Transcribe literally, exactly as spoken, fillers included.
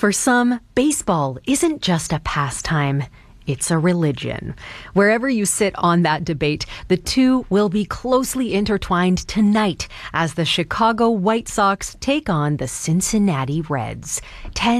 For some, baseball isn't just a pastime. It's a religion. Wherever you sit on that debate, the two will be closely intertwined tonight as the Chicago White Sox take on the Cincinnati Reds. ten